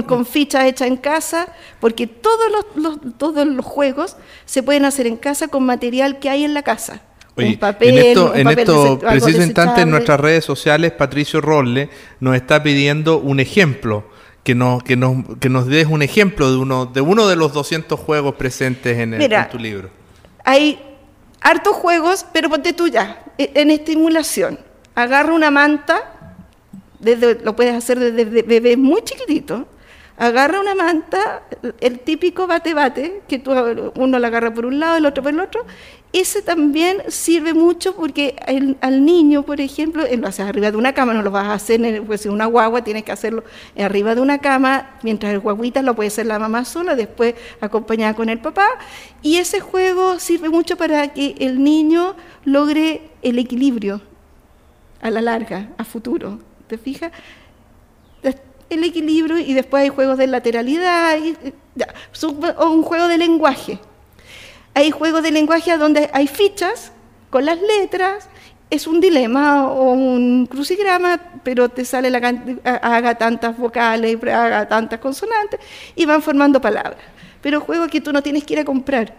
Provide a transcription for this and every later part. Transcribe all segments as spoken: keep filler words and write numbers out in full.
con fichas hechas en casa, porque todos los, los, todos los juegos se pueden hacer en casa con material que hay en la casa. Oye, un papel, en esto, un en papel esto dese- algo preciso instante en desechable. nuestras redes sociales, Patricio Rolle nos está pidiendo un ejemplo, que nos, que nos, que nos des un ejemplo de uno, de uno de los doscientos juegos presentes en, el, Mira, en tu libro. Hay hartos juegos, pero ponte tú ya, en estimulación. Agarra una manta, desde, lo puedes hacer desde bebés muy chiquititos. Agarra una manta, el típico bate-bate, que tú, uno la agarra por un lado, el otro por el otro. Ese también sirve mucho porque el, al niño, por ejemplo, lo haces arriba de una cama, no lo vas a hacer en pues, una guagua, tienes que hacerlo arriba de una cama, mientras el guaguita lo puede hacer la mamá sola, después acompañada con el papá. Y ese juego sirve mucho para que el niño logre el equilibrio a la larga, a futuro. ¿Te fijas? El equilibrio, y después hay juegos de lateralidad, y, ya, o un juego de lenguaje. Hay juegos de lenguaje donde hay fichas con las letras, es un dilema o un crucigrama, pero te sale la haga tantas vocales, haga tantas consonantes, y van formando palabras. Pero juegos que tú no tienes que ir a comprar.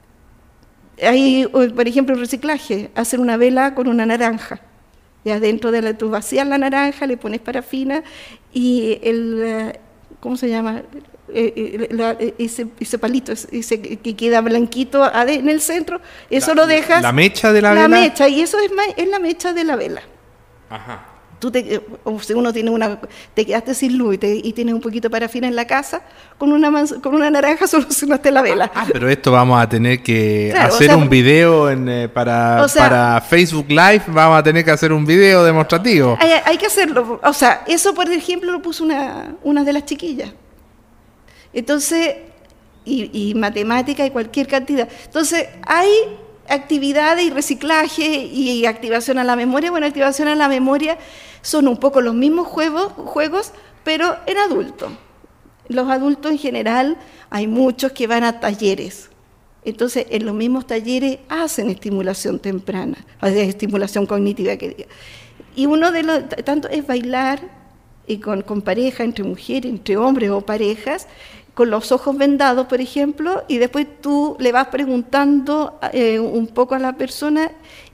Hay, por ejemplo, reciclaje, hacer una vela con una naranja. Ya dentro de la, tú vacías la naranja, le pones parafina y el, ¿cómo se llama? Eh, la, ese, ese palito, ese que queda blanquito en el centro, eso la, lo dejas. La mecha de la, la vela. La mecha, y eso es, es la mecha de la vela. Ajá. Tú te, o si uno tiene una, te quedaste sin luz y, te, y tienes un poquito de parafina en la casa, con una manz, con una naranja solucionaste la vela. Ah, pero esto vamos a tener que claro, hacer o sea, un video en, eh, para, o sea, para Facebook Live, vamos a tener que hacer un video demostrativo. Hay, hay que hacerlo. O sea, eso por ejemplo lo puso una, una de las chiquillas. Entonces, y, y matemática y cualquier cantidad. Entonces, hay actividades y reciclaje y activación a la memoria. Bueno, activación a la memoria son un poco los mismos juegos, juegos pero en adultos. Los adultos en general, hay muchos que van a talleres. Entonces, en los mismos talleres hacen estimulación temprana, o sea, estimulación cognitiva que diga. Y uno de los, tanto es bailar y con, con pareja, entre mujeres, entre hombres o parejas, con los ojos vendados, por ejemplo, y después tú le vas preguntando eh, un poco a la persona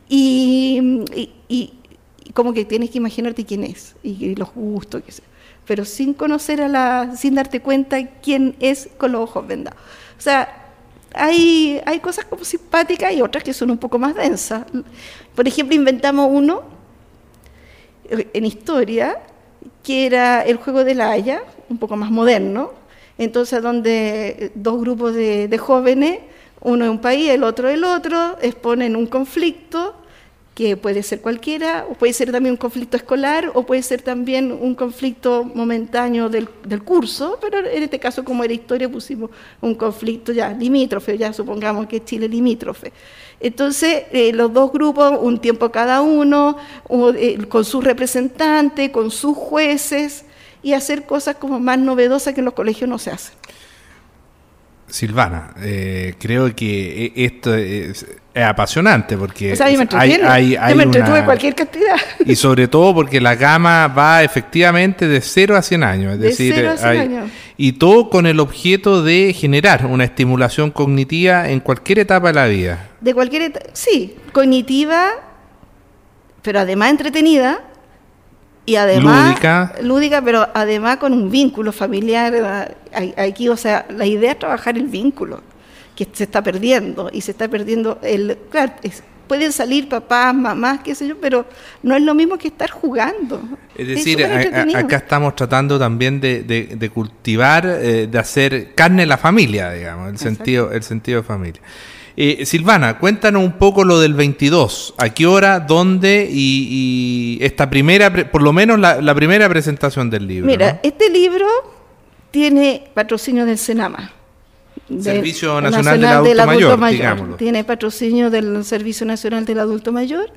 y, y, y, y como que tienes que imaginarte quién es y, y los gustos, qué sé, pero sin conocer a la, sin darte cuenta quién es con los ojos vendados. O sea, hay, hay cosas como simpáticas y otras que son un poco más densas. Por ejemplo, inventamos uno en historia que era el juego de la Haya, un poco más moderno. Entonces, donde dos grupos de, de jóvenes, uno de un país, el otro del otro, exponen un conflicto que puede ser cualquiera, o puede ser también un conflicto escolar, o puede ser también un conflicto momentáneo del, del curso, pero en este caso, como era historia, pusimos un conflicto ya limítrofe, ya supongamos que es Chile limítrofe. Entonces, eh, los dos grupos, un tiempo cada uno, o, eh, con sus representantes, con sus jueces, y hacer cosas como más novedosas que en los colegios no se hacen. Silvana, eh, creo que esto es, es apasionante porque o sea, yo me hay, hay, hay yo me entretuve una, cualquier cantidad. Y sobre todo porque la gama va efectivamente de cero a cien años. Es de decir, cero a cien hay, años. Y todo con el objeto de generar una estimulación cognitiva en cualquier etapa de la vida. De cualquier etapa, sí, cognitiva, pero además entretenida. Y además, lúdica. lúdica, pero además con un vínculo familiar. Aquí, o sea, la idea es trabajar el vínculo, que se está perdiendo, y se está perdiendo, el claro, es, pueden salir papás, mamás, qué sé yo, pero no es lo mismo que estar jugando. Es decir, es a, a, acá estamos tratando también de, de, de cultivar, eh, de hacer carne la familia, digamos, el sentido, el sentido de familia. Eh, Silvana, cuéntanos un poco lo del veintidós, a qué hora, dónde y, y esta primera, por lo menos la, la primera presentación del libro. Mira, ¿no? Este libro tiene patrocinio del Senama. Servicio Nacional, Nacional del, Adulto, del Adulto Mayor, digámoslo. Tiene patrocinio del Servicio Nacional del Adulto Mayor,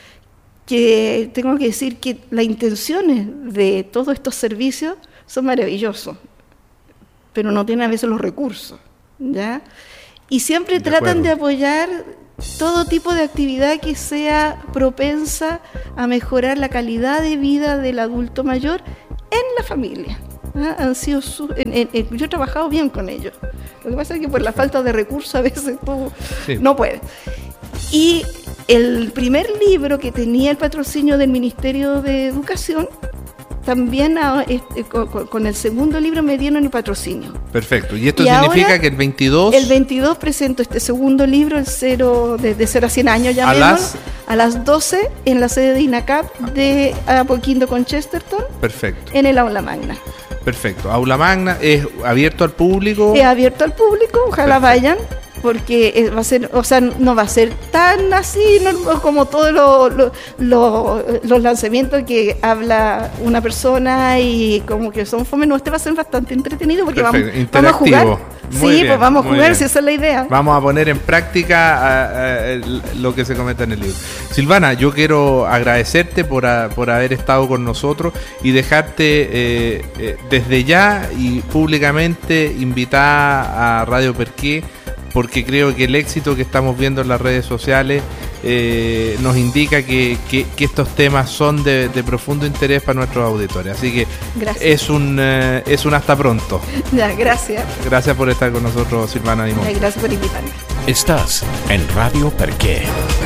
que tengo que decir que las intenciones de todos estos servicios son maravillosos, pero no tienen a veces los recursos, ¿ya? Y siempre de tratan acuerdo. de apoyar todo tipo de actividad que sea propensa a mejorar la calidad de vida del adulto mayor en la familia. ¿ah? Han sido su, en, en, en, yo he trabajado bien con ellos. Lo que pasa es que por la falta de recursos a veces tú sí. no puedes. Y el primer libro que tenía el patrocinio del Ministerio de Educación, también este, con, con el segundo libro me dieron el patrocinio. Perfecto. ¿Y esto y significa que el veintidós? El veintidós presento este segundo libro, el cero, de, de cero a cien años, ya ¿A las? a las doce en la sede de INACAP de Apoquindo con Chesterton. Perfecto. En el Aula Magna. Perfecto. Aula Magna es abierto al público. Es abierto al público, ojalá Perfecto. vayan. Porque va a ser, o sea, no va a ser tan así no, como todos lo, lo, lo, los lanzamientos que habla una persona y como que son fome. No, este va a ser bastante entretenido porque vamos, vamos a jugar. Muy sí, bien, pues vamos a jugar, bien. Si esa es la idea. Vamos a poner en práctica a, a, a, lo que se comenta en el libro. Silvana, yo quiero agradecerte por, a, por haber estado con nosotros y dejarte eh, eh, desde ya y públicamente invitar a Radio Perqué, porque creo que el éxito que estamos viendo en las redes sociales eh, nos indica que, que, que estos temas son de, de profundo interés para nuestros auditores. Así que gracias. es un eh, es un hasta pronto. Ya, gracias. Gracias por estar con nosotros, Silvana Dimon. Gracias por invitarme. Estás en Radio Perqué.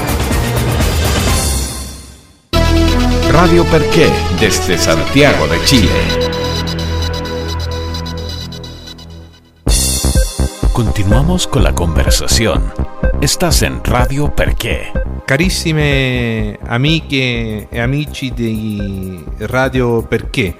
Radio Perqué, desde Santiago de Chile. Continuamos con la conversazione. Estás in Radio Perché. Carissime amiche e amici di Radio Perché,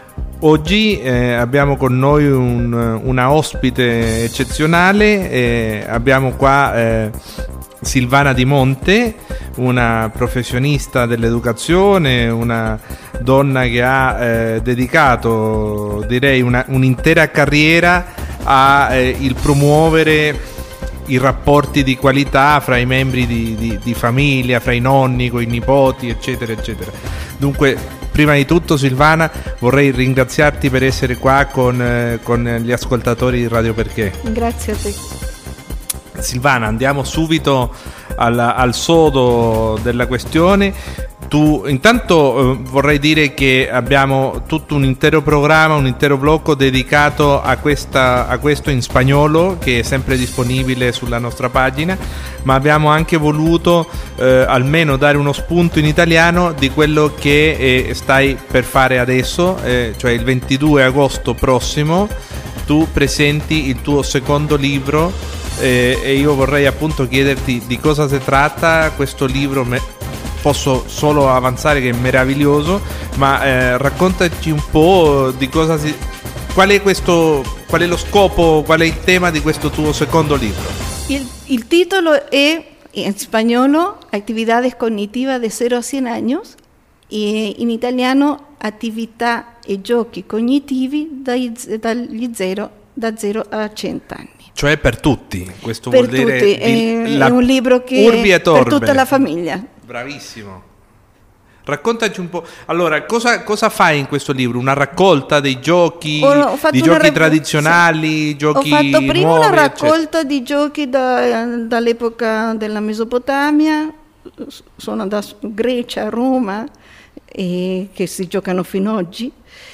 oggi eh, abbiamo con noi un, una ospite eccezionale. Eh, abbiamo qua eh, Silvana Di Monte, una professionista dell'educazione, una donna che ha eh, dedicato, direi, una, un'intera carriera a eh, il promuovere i rapporti di qualità fra i membri di, di, di famiglia, fra i nonni, con i nipoti, eccetera, eccetera. Dunque, prima di tutto, Silvana, vorrei ringraziarti per essere qua con, eh, con gli ascoltatori di Radio Perché. Grazie a te. Silvana, andiamo subito al, al sodo della questione. Tu, intanto eh, vorrei dire che abbiamo tutto un intero programma, un intero blocco dedicato a, questa, a questo in spagnolo, che è sempre disponibile sulla nostra pagina, ma abbiamo anche voluto eh, almeno dare uno spunto in italiano di quello che eh, stai per fare adesso, eh, cioè il ventidue agosto prossimo tu presenti il tuo secondo libro, eh, e io vorrei appunto chiederti di cosa si tratta questo libro. Me- Posso solo avanzare che è meraviglioso, ma eh, raccontaci un po' di cosa si... Qual è questo, qual è lo scopo, qual è il tema di questo tuo secondo libro? Il, il titolo è in spagnolo Actividades cognitivas de cero a cien años e in italiano Attività e giochi cognitivi dai, dagli zero, da zero a cento anni. Cioè per tutti, questo per vuol dire tutti, è, la, è un libro che urbi e torbe. Per tutta la famiglia. Bravissimo. Raccontaci un po'. Allora, cosa, cosa fai in questo libro? Una raccolta dei giochi, di giochi rac- tradizionali, sì. giochi nuovi? Ho fatto prima nuovi, una raccolta eccetera. di giochi da, dall'epoca della Mesopotamia, sono da Grecia, Roma, e che si giocano fino ad oggi.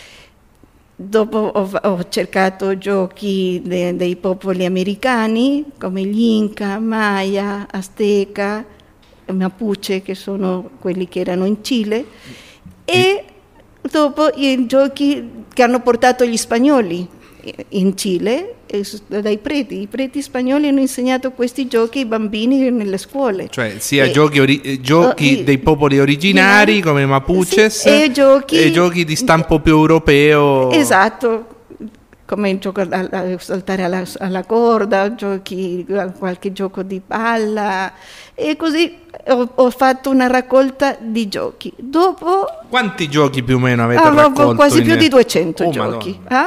Dopo ho, ho cercato giochi de, dei popoli americani come gli Inca, Maya, Azteca, Mapuche, che sono quelli che erano in Cile, e dopo i giochi che hanno portato gli spagnoli in Cile, dai preti. I preti spagnoli hanno insegnato questi giochi ai bambini nelle scuole. Cioè sia e, giochi, ori- giochi oh, dei popoli originari come i Mapuches, sì, e, giochi, e giochi di stampo più europeo. Esatto. Come il gioco a, a saltare alla, alla corda, giochi, qualche gioco di palla, e così ho, ho fatto una raccolta di giochi. Dopo, quanti giochi più o meno avete ah, raccolto? Quasi in... più di duecento oh, giochi, ah?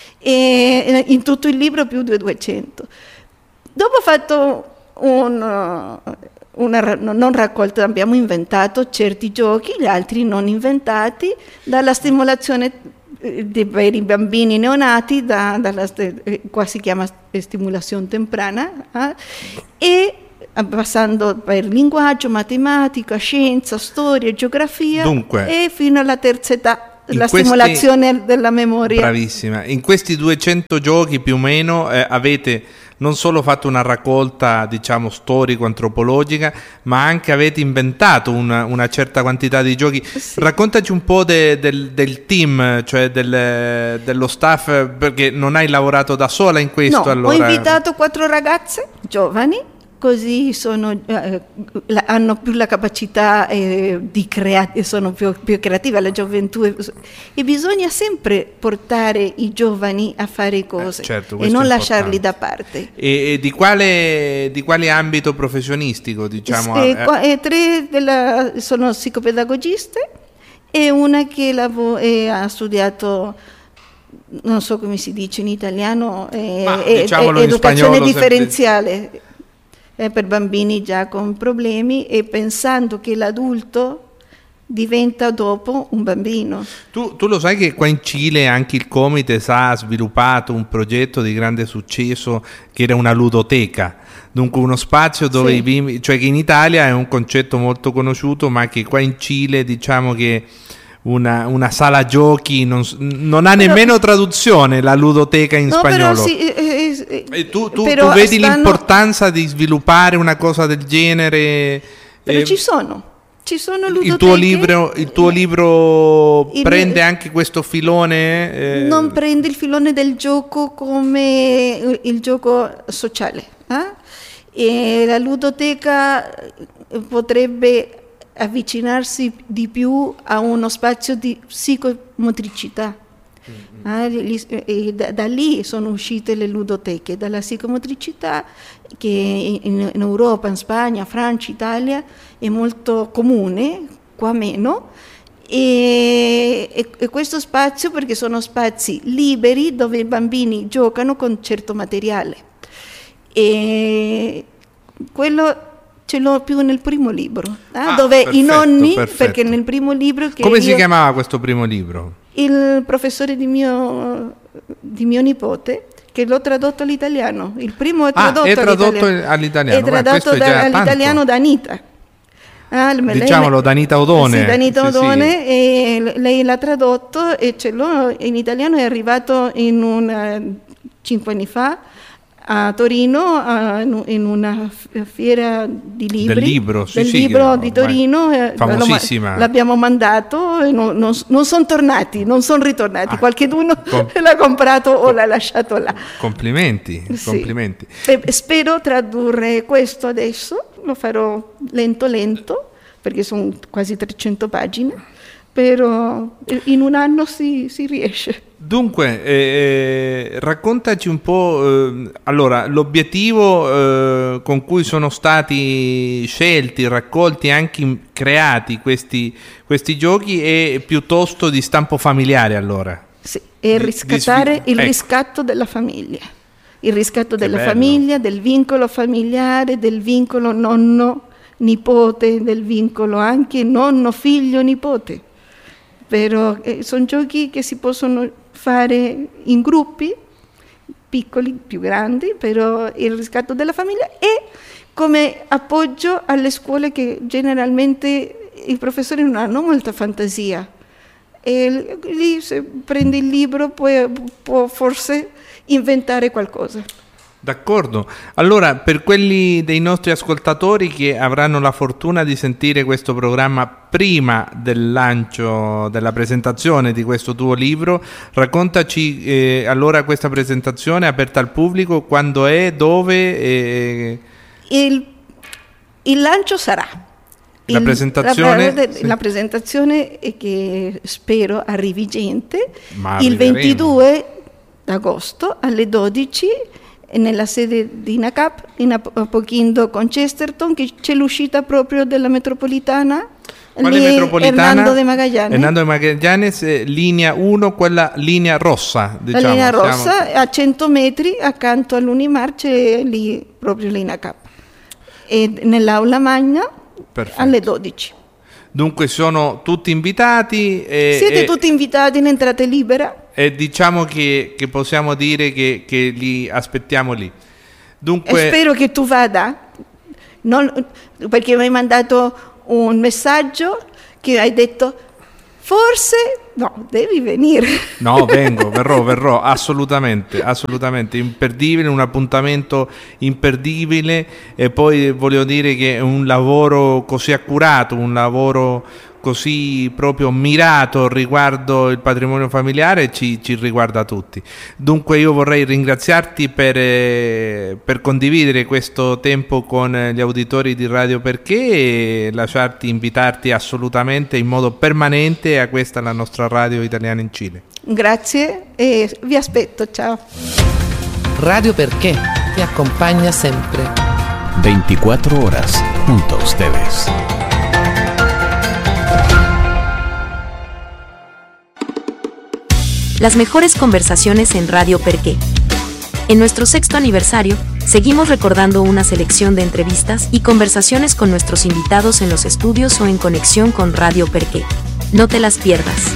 E in tutto il libro più di duecento. Dopo ho fatto un, una non raccolta, abbiamo inventato certi giochi, gli altri non inventati, dalla stimolazione per i bambini neonati, da, dalla, qua si chiama stimolazione temprana, eh? E passando per linguaggio, matematica, scienza, storia, geografia, Dunque, e fino alla terza età. la questi, stimolazione della memoria. Bravissima. In questi duecento giochi più o meno eh, avete non solo fatto una raccolta, diciamo, storico-antropologica, ma anche avete inventato una, una certa quantità di giochi. Sì. Raccontaci un po' de, del, del team, cioè del, dello staff, perché non hai lavorato da sola in questo. No, allora. Ho invitato quattro ragazze giovani, così sono, eh, hanno più la capacità eh, di creare, sono più, più creative, la gioventù, e, e bisogna sempre portare i giovani a fare cose, eh, certo, e non lasciarli da parte. E, e di, quale, di quale ambito professionistico, diciamo? Eh, eh, tre della, sono psicopedagogiste e una che lavo, eh, ha studiato, non so come si dice in italiano, eh, Ma, eh, diciamolo eh, in educazione spagnolo, differenziale. Sempre. Eh, per bambini già con problemi, e pensando che l'adulto diventa dopo un bambino. Tu, tu lo sai che qua in Cile anche il Comites ha sviluppato un progetto di grande successo che era una ludoteca, dunque uno spazio dove sì. i bimbi, cioè che in Italia è un concetto molto conosciuto, ma che qua in Cile diciamo che Una, una sala giochi non, non ha però, nemmeno traduzione, la ludoteca in no, spagnolo. Però sì, eh, eh, e tu, tu, però tu vedi stanno... l'importanza di sviluppare una cosa del genere? Però eh, ci sono, ci sono ludoteche. Il tuo libro, il tuo libro il, prende anche questo filone? Eh... Non prende il filone del gioco come il gioco sociale. Eh? E la ludoteca potrebbe avvicinarsi di più a uno spazio di psicomotricità. Mm-hmm. eh, e da, da lì sono uscite le ludoteche, dalla psicomotricità che in, in Europa, in Spagna, Francia, Italia è molto comune, qua meno, e, e, e questo spazio perché sono spazi liberi dove i bambini giocano con certo materiale, e quello ce l'ho più nel primo libro, eh, ah, dove perfetto, i nonni, perfetto. Perché nel primo libro... Che Come io, si chiamava questo primo libro? Il professore di mio, di mio nipote, che l'ho tradotto all'italiano. Il primo è tradotto, ah, è tradotto all'italiano. all'italiano. È tradotto Beh, da, all'italiano da Anita. Ah, Diciamolo, da Anita Odone. Sì, da Anita sì, Odone, sì. E lei l'ha tradotto e ce l'ho in italiano, è arrivato in una, cinque anni fa, a Torino, in una fiera di libri, del libro, sì, del sì, libro di Torino, famosissima. L'abbiamo mandato e non, non, non sono tornati, non sono ritornati, ah, qualcheduno com- l'ha comprato o l'ha lasciato là. Complimenti, sì. complimenti. E spero tradurre questo adesso, lo farò lento lento, perché sono quasi trecento pagine, però in un anno si, si riesce. Dunque, eh, raccontaci un po', eh, allora, l'obiettivo eh, con cui sono stati scelti, raccolti e anche creati questi, questi giochi è piuttosto di stampo familiare, allora? Sì, è riscattare di, di, il ecco. riscatto della famiglia, il riscatto che della bello. famiglia, del vincolo familiare, del vincolo nonno-nipote, del vincolo anche nonno-figlio-nipote. Però eh, sono giochi che si possono fare in gruppi, piccoli, più grandi, però il riscatto della famiglia, e come appoggio alle scuole che generalmente i professori non hanno molta fantasia. E lì se prendi il libro puoi, può forse inventare qualcosa. D'accordo, allora per quelli dei nostri ascoltatori che avranno la fortuna di sentire questo programma prima del lancio, della presentazione di questo tuo libro, raccontaci eh, allora questa presentazione aperta al pubblico, quando è, dove? E... Il, il lancio sarà. La il, presentazione? La, sì. la presentazione è che spero arrivi gente Ma il ventidue d'agosto alle dodici nella sede di INACAP in Apoquindo con Chesterton, che c'è l'uscita proprio della metropolitana. Quale metropolitana? Hernando de Magallanes. Hernando de Magallanes, eh, linea uno, quella linea rossa, diciamo. La linea rossa, siamo... a cento metri accanto all'Unimar c'è lì proprio l'INACAP. E nell'aula magna Perfetto. alle dodici. Dunque sono tutti invitati. E, Siete e, tutti invitati in entrata libera. E diciamo che, che possiamo dire che, che li aspettiamo lì. Dunque... E spero che tu vada, non, perché mi hai mandato un messaggio che hai detto forse No, devi venire. No, vengo, verrò, verrò, assolutamente, assolutamente, imperdibile, un appuntamento imperdibile, e poi voglio dire che è un lavoro così accurato, un lavoro così proprio mirato riguardo il patrimonio familiare, ci, ci riguarda tutti. Dunque io vorrei ringraziarti per, eh, per condividere questo tempo con gli auditori di Radio Perché, e lasciarti, invitarti assolutamente in modo permanente a questa, la nostra radio italiana in Cile. Grazie e vi aspetto, ciao. Radio Perché te acompaña siempre. veinticuatro horas junto a ustedes. Las mejores conversaciones en Radio Perché. En nuestro sexto aniversario, seguimos recordando una selección de entrevistas y conversaciones con nuestros invitados en los estudios o en conexión con Radio Perché. No te las pierdas.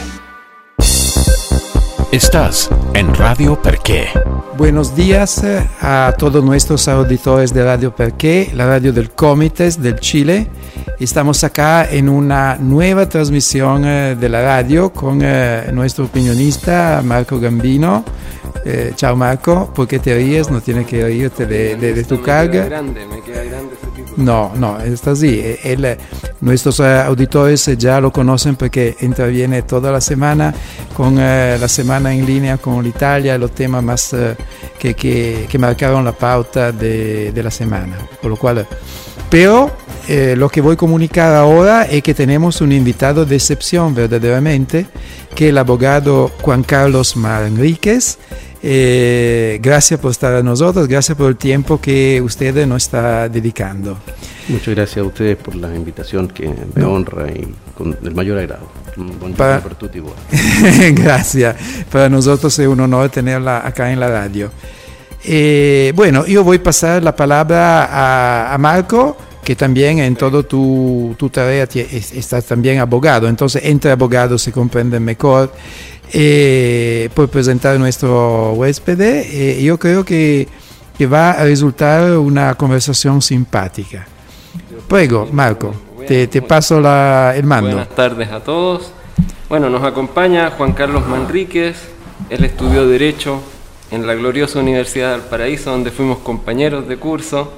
Estás en Radio Perché. Buenos días a todos nuestros auditores de Radio Perché, la radio del Comites del Chile. Estamos acá en una nueva transmisión eh, de la radio con eh, nuestro opinionista Marco Gambino. Eh, ciao Marco, ¿por qué te ríes? No tienes que reírte de, de, de tu me carga. Queda grande, me queda grande este tipo. No, no, está así. Él, nuestros eh, auditores ya lo conocen porque interviene toda la semana con eh, la semana en línea con l'Italia, los temas más eh, que, que, que marcaron la pauta de, de la semana. Por lo cual, pero eh, lo que voy a comunicar ahora es que tenemos un invitado de excepción verdaderamente, que es el abogado Juan Carlos Manríquez. Eh, gracias por estar a nosotros, gracias por el tiempo que usted nos está dedicando. Muchas gracias a ustedes por la invitación, que me no. honra y con el mayor agrado. Buon para... per tutti voi. Gracias, para nosotros es un honor tenerla acá en la radio. Eh, bueno, yo voy a pasar la palabra a, a Marco, que también en todo tu, tu tarea estás también abogado, entonces entre abogados se comprenden mejor. Eh, por presentar a nuestro huésped, eh, yo creo que, que va a resultar una conversación simpática. Prego, Marco, te, te paso la, el mando. Buenas tardes a todos. Bueno, nos acompaña Juan Carlos Manríquez. Él estudió Derecho en la gloriosa Universidad de Valparaíso, donde fuimos compañeros de curso.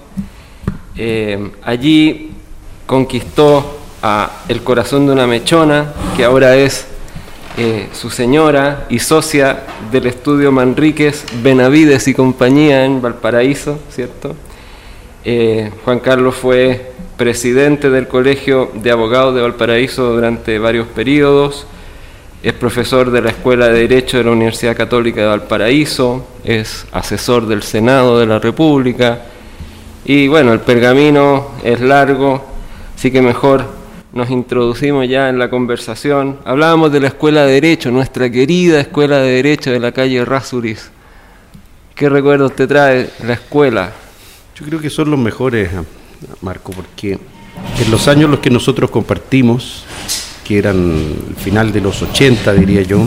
Eh, allí conquistó a el corazón de una mechona, que ahora es Eh, su señora y socia del estudio Manríquez, Benavides y compañía en Valparaíso, ¿cierto? Eh, Juan Carlos fue presidente del Colegio de Abogados de Valparaíso durante varios periodos, es profesor de la Escuela de Derecho de la Universidad Católica de Valparaíso, es asesor del Senado de la República, y bueno, el pergamino es largo, así que mejor nos introducimos ya en la conversación. Hablábamos de la Escuela de Derecho, nuestra querida Escuela de Derecho de la calle Errázuriz. ¿Qué recuerdos te trae la escuela? Yo creo que son los mejores, Marco, porque en los años en los que nosotros compartimos, que eran el final de los ochenta, diría yo,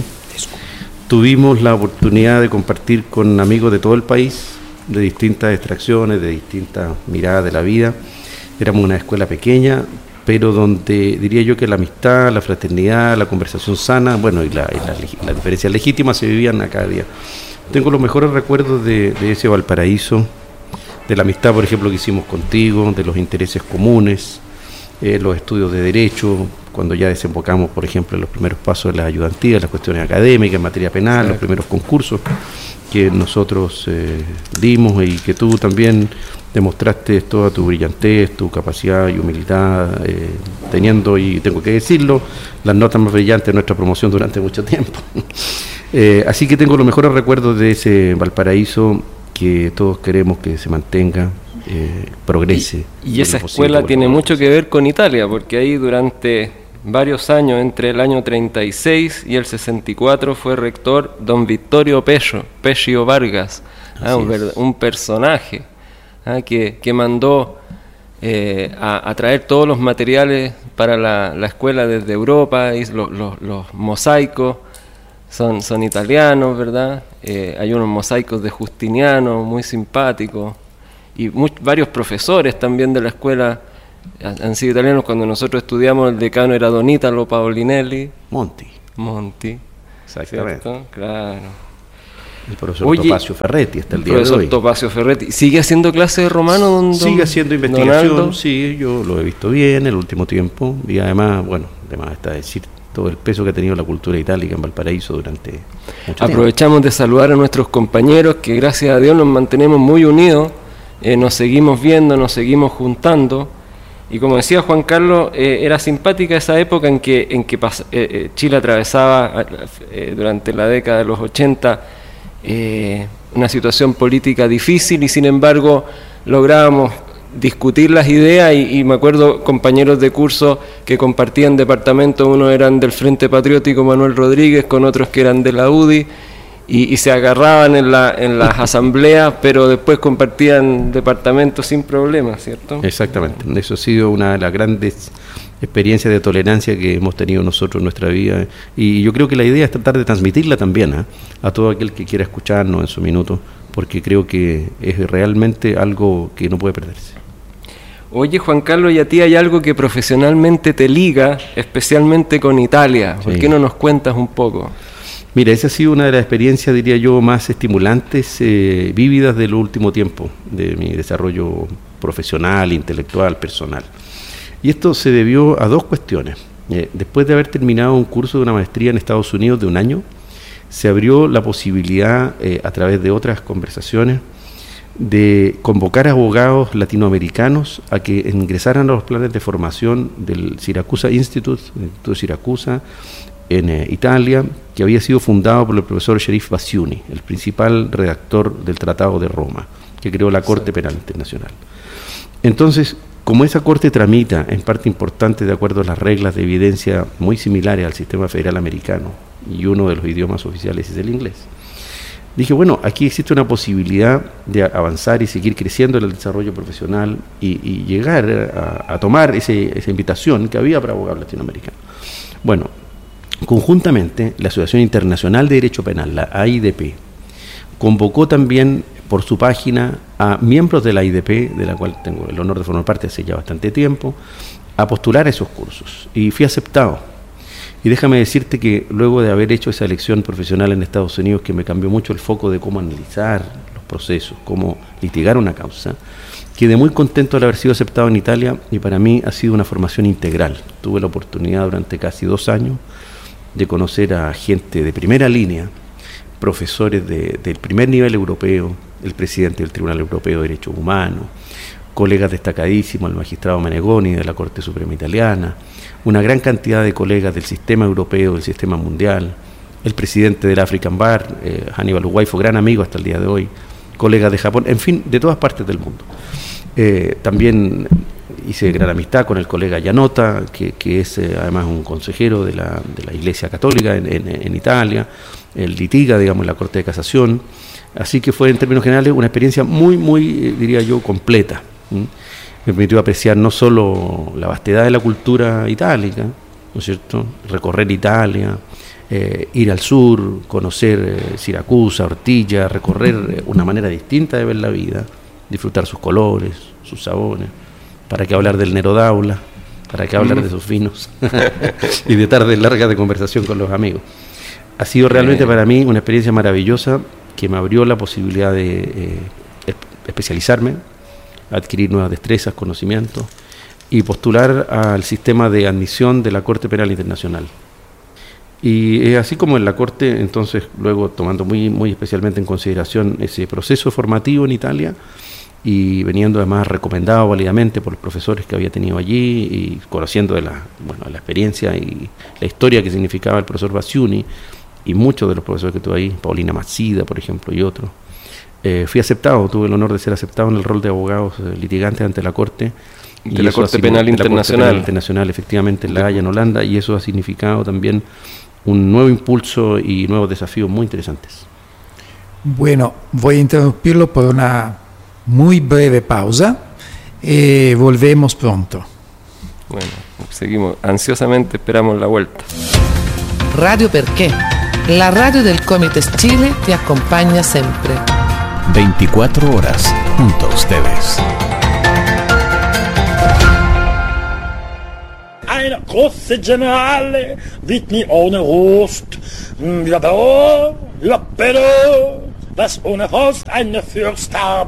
tuvimos la oportunidad de compartir con amigos de todo el país, de distintas extracciones, de distintas miradas de la vida. Éramos una escuela pequeña, pero donde diría yo que la amistad, la fraternidad, la conversación sana, bueno, y la, y la, la diferencia legítima se vivían a cada día. Tengo los mejores recuerdos de, de ese Valparaíso, de la amistad, por ejemplo, que hicimos contigo, de los intereses comunes, eh, los estudios de Derecho, cuando ya desembocamos, por ejemplo, en los primeros pasos de las ayudantías, las cuestiones académicas, en materia penal, sí. Los primeros concursos que nosotros eh, dimos y que tú también demostraste toda tu brillantez, tu capacidad y humildad, eh, teniendo, y tengo que decirlo, las notas más brillantes de nuestra promoción durante mucho tiempo. eh, así que tengo los mejores recuerdos de ese Valparaíso que todos queremos que se mantenga, eh, progrese. Y, y esa escuela tiene mucho que ver con Italia, porque ahí durante varios años, entre el año treinta y seis y el sesenta y cuatro, fue rector don Vittorio Pescio, Pescio Vargas, ah, un, un personaje ah, que, que mandó eh, a, a traer todos los materiales para la, la escuela desde Europa, y los, los, los mosaicos son, son italianos, ¿verdad? Eh, hay unos mosaicos de Justiniano muy simpáticos, y muy, varios profesores también de la escuela han sido italianos. Cuando nosotros estudiamos, el decano era don Italo Paolinelli. Monti. Monti. Exactamente. ¿Cierto? Claro. El profesor Oye, Topacio Ferretti hasta el día profesor de hoy. Topacio Ferretti. ¿Sigue haciendo clases de romano, don, don Sigue haciendo investigación, Donaldo? sí, yo lo he visto bien el último tiempo. Y además, bueno, además está decir todo el peso que ha tenido la cultura itálica en Valparaíso durante mucho tiempo. Aprovechamos de saludar a nuestros compañeros que gracias a Dios nos mantenemos muy unidos, eh, nos seguimos viendo, nos seguimos juntando. Y como decía Juan Carlos, eh, era simpática esa época en que, en que pas- eh, eh, Chile atravesaba eh, durante la década de los ochenta eh, una situación política difícil y sin embargo lográbamos discutir las ideas y, y me acuerdo compañeros de curso que compartían departamento, unos eran del Frente Patriótico Manuel Rodríguez con otros que eran de la U D I y, y se agarraban en, la, en las asambleas, pero después compartían departamentos sin problemas, ¿cierto? Exactamente, eso ha sido una de las grandes experiencias de tolerancia que hemos tenido nosotros en nuestra vida y yo creo que la idea es tratar de transmitirla también ¿eh? a todo aquel que quiera escucharnos en su minuto, porque creo que es realmente algo que no puede perderse. Oye, Juan Carlos, y a ti hay algo que profesionalmente te liga, especialmente con Italia. ¿Por Sí. qué no nos cuentas un poco? Mira, esa ha sido una de las experiencias, diría yo, más estimulantes, eh, vívidas del último tiempo, de mi desarrollo profesional, intelectual, personal. Y esto se debió a dos cuestiones. Eh, después de haber terminado un curso de una maestría en Estados Unidos de un año, se abrió la posibilidad, eh, a través de otras conversaciones, de convocar a abogados latinoamericanos a que ingresaran a los planes de formación del Siracusa Institute, el Instituto de Siracusa, en eh, Italia, que había sido fundado por el profesor Sherif Basciuni, el principal redactor del Tratado de Roma, que creó la Corte Penal Internacional. Entonces, como esa Corte tramita en parte importante de acuerdo a las reglas de evidencia muy similares al sistema federal americano, y uno de los idiomas oficiales es el inglés, dije, bueno, aquí existe una posibilidad de avanzar y seguir creciendo en el desarrollo profesional y, y llegar a, a tomar ese, esa invitación que había para abogados latinoamericanos. Bueno, conjuntamente, la Asociación Internacional de Derecho Penal, la A I D P, convocó también por su página a miembros de la A I D P, de la cual tengo el honor de formar parte hace ya bastante tiempo, a postular esos cursos. Y fui aceptado. Y déjame decirte que luego de haber hecho esa elección profesional en Estados Unidos, que me cambió mucho el foco de cómo analizar los procesos, cómo litigar una causa, quedé muy contento de haber sido aceptado en Italia y para mí ha sido una formación integral. Tuve la oportunidad durante casi dos años de conocer a gente de primera línea, profesores de, del primer nivel europeo, el presidente del Tribunal Europeo de Derechos Humanos, colegas destacadísimos, el magistrado Menegoni de la Corte Suprema Italiana, una gran cantidad de colegas del sistema europeo, del sistema mundial, el presidente del African Bar, eh, Hannibal Uwaifo, gran amigo hasta el día de hoy, colegas de Japón, en fin, de todas partes del mundo. Eh, también hice gran amistad con el colega Yanota, que, que es eh, además un consejero de la, de la Iglesia Católica en, en, en Italia, él litiga, digamos, en la Corte de Casación, así que fue en términos generales una experiencia muy, muy, eh, diría yo, completa. ¿Mm? Me permitió apreciar no solo la vastedad de la cultura itálica, ¿no es cierto?, recorrer Italia, eh, ir al sur, conocer eh, Siracusa, Ortilla, recorrer eh, una manera distinta de ver la vida, disfrutar sus colores, sus sabores, para qué hablar del Nero d'Aula, para qué hablar de sus vinos y de tardes largas de conversación con los amigos. Ha sido realmente para mí una experiencia maravillosa que me abrió la posibilidad de eh, especializarme, adquirir nuevas destrezas, conocimientos y postular al sistema de admisión de la Corte Penal Internacional. Y es así como en la Corte, entonces, luego tomando muy, muy especialmente en consideración ese proceso formativo en Italia y veniendo además recomendado válidamente por los profesores que había tenido allí y conociendo de la, bueno, la experiencia y la historia que significaba el profesor Basciuni y muchos de los profesores que tuve ahí, Paulina Mazzida, por ejemplo, y otros. Eh, fui aceptado, tuve el honor de ser aceptado en el rol de abogados eh, litigantes ante la Corte. De la Corte Penal Internacional. Internacional, efectivamente, en La Haya, en Holanda, y eso ha significado también un nuevo impulso y nuevos desafíos muy interesantes. Bueno, voy a interrumpirlo por una muy breve pausa y volvemos pronto. Bueno, seguimos, ansiosamente esperamos la vuelta. Radio Perché, la radio del Comites Chile te acompaña siempre. veinticuatro horas junto a ustedes. große Generale wird nie ohne Rost. Ja, aber, ja, bitte, was ohne Rost eine Fürst haben.